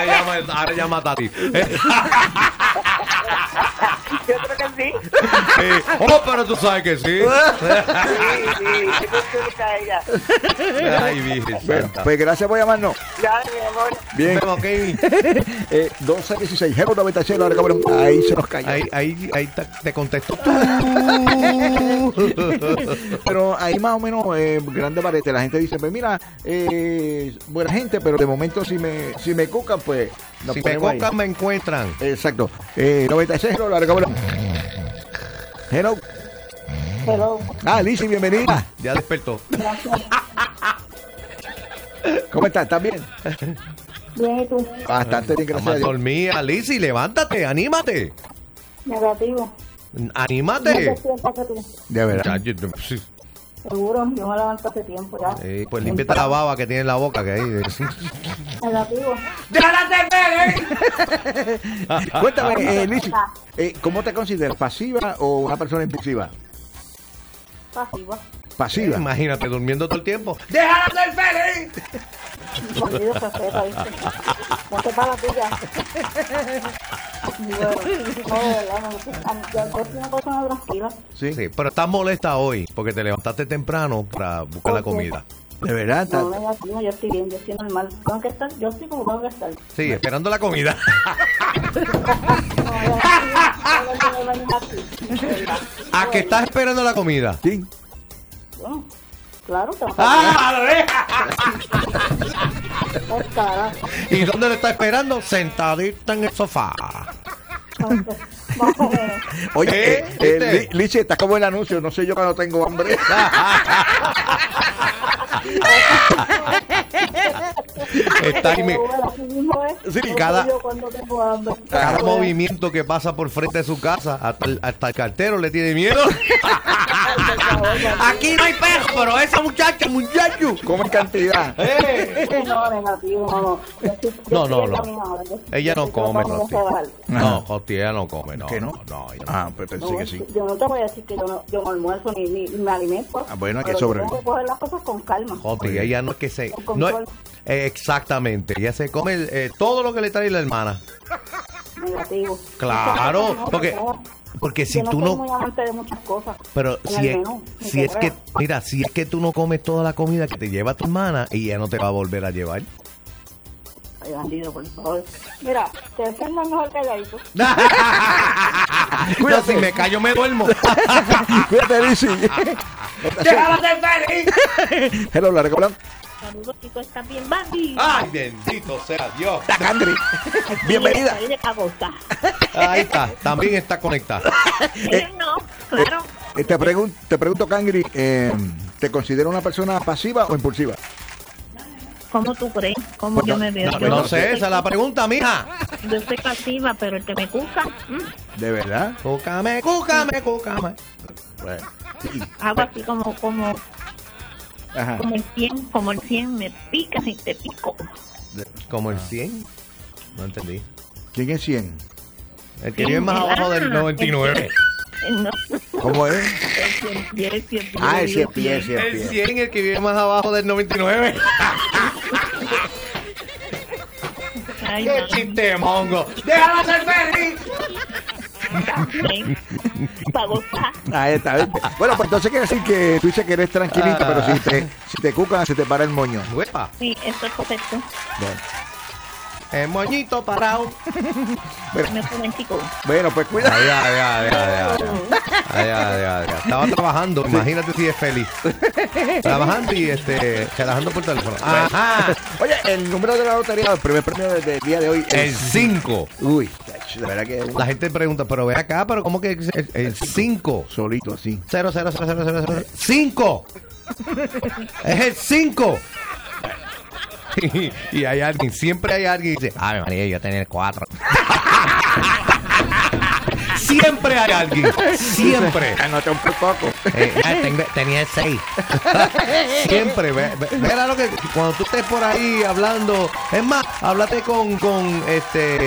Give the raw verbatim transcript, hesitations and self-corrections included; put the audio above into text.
ahora llama, ahora llama a Tati. Yo creo que sí. Eh, oh, pero tú sabes que sí. Sí, sí, qué bonita ella. Ay, Virgen Bueno, Santa. pues gracias por llamarnos. Ya, mi amor. Bien. Vemos, Kevin. eh, doce dieciséis, cero noventa y seis, ahora cabrón. Ahí se nos cayó. Ahí, ahí, ahí te, te contesto. Pero ahí más o menos, eh, grande parete. La gente dice, pues mira, eh, buena gente, pero de momento si me, si me cucan, pues nos Si me ponemos ahí. cocan, me encuentran. Exacto. Eh, noventa y seis, hello, ahora cabrón. Hello. Hello. Ah, Lizzy, bienvenida. Ya despertó. ¿Cómo estás? ¿Estás bien? Bien, ¿y tú? Bastante bien, gracias a Más Dios. dormida, Lizzy, levántate, anímate. Negativo. Anímate. sientas que tú. De verdad. Ya, yo- sí. Seguro, yo me levanto hace tiempo ya. Eh, pues límpiate la baba que tiene en la boca, que ahí. eh, sí. Negativo. Cuéntame, eh, Lizzy, eh, ¿cómo te consideras? ¿Pasiva o una persona impulsiva? Pasiva. Pasiva. Imagínate, durmiendo todo el tiempo. Mordido receta, ¿viste? Ponte para la tuya. Bueno, no, de verdad, me gusta. A mí- Yo soy una persona tranquila. Sí. Sí, pero estás molesta hoy porque te levantaste temprano para buscar la comida. De verdad. No, está- negativo, yo estoy bien, yo estoy normal. Tengo que estar, yo estoy como tengo que estar. Sí, esperando la comida. No, yo estoy bien, aquí. ¿A qué estás esperando la comida? Sí. Bueno, claro, tengo que ¡Ah! Pues, cara. ¿Y dónde le estás esperando? Sentadita en el sofá. Más o menos. Oye, ¿Eh? eh, eh, ¿Viste? Li- Lizzy, estás como el anuncio. No sé yo cuando tengo hambre. Está ahí, me- Bueno, así mismo es. Sí, Yo cada- soy yo cuando tengo hambre. cada Bueno, movimiento que pasa por frente de su casa, hasta el, hasta el cartero le tiene miedo. Aquí no hay perro, pero esa muchacha, muchacho. Come en cantidad. ¡Eh! No, negativo, no, no. Yo estoy- yo No, estoy no, en no. camino ahora, yo- Ella no yo estoy come, tratando de Rosy. rebajar. No, Hostia, ella no come, no. ¿Qué no? No, no, ella no. Ah, pues pensé No, que sí. Yo no te voy a decir que yo no, yo no almuerzo ni, ni, ni me alimento. Ah, bueno, hay que pero yo sobrevivir. tengo que coger las cosas con calma. Hostia, ella no es que se... Con No es- control. eh, exactamente, ella se come eh, todo lo que le trae la hermana. Negativo. Claro, No, porque... no, Porque si yo no tú soy no... muy amante de muchas cosas. Pero en si el es, menú, ni si es que, creas. mira, si es que tú no comes toda la comida que te lleva tu hermana, ella no te va a volver a llevar. Ay, bandido, por favor. Mira, te defiendo mejor calladito. No, si me callo me duermo. Cuídate, Lizzy. ¡Déjala ser feliz! Hello, la recobran. Saludos, chicos, ¿están bien, Bambi? ¡Ay, bendito sea Dios! Tacandri. Bienvenida. Ahí de Cagosta. Ahí está, también está conectada. Eh, no, claro. Eh, te, pregun- te pregunto, Cangri, eh, ¿te considera una persona pasiva o impulsiva? ¿Cómo tú crees? ¿Cómo yo me veo? No, Yo no soy- sé, esa es la pregunta, mija. Yo soy pasiva, pero el que me cuca, mm, ¿De verdad? Cúcame, cúcame, cúcame. Bueno. hago así como, como, Ajá. como el cien, como el cien, me picas y te pico. Como el cien. No entendí. ¿Quién es cien? El que vive más abajo del noventa y nueve. No, ¿Cómo es? el cien pies, el cien pies. Ah, el yo cien digo pies, cien. cien El pies. cien, el que vive más abajo del noventa y nueve. Ay, ¡Qué no. chiste, mongo! ¡Déjala ser feliz! También, para gozar. Ahí está. ¿viste? Bueno, pues entonces quiere decir que tú dices que eres tranquilita, pero si te, si te cucan, se te para el moño. ¡Huepa! Sí, eso es correcto. Bueno, El moñito parado. Me ponen chico. bueno pues cuida. Ay, ay, ay, ay, ay, ay, ay, ay, ay. Estaba trabajando, imagínate si es feliz. Trabajando y este, trabajando por teléfono. Ajá. Oye, el número de la lotería, el primer premio del, del día de hoy. El cinco. Uy, de verdad que La gente pregunta, pero ve acá, pero ¿cómo que el- el cinco? solito así. Cero, cero, cero, cero, cero, cero. ¡Cinco! Es el cinco. Y, y hay alguien, siempre hay alguien que dice, ay, María, yo tenía el cuatro. Siempre hay alguien, siempre. Anoté un poco. Eh, ya tengo- tenía el seis. Siempre, ve, ve- verá lo que cuando tú estés por ahí hablando, es más, háblate con, con este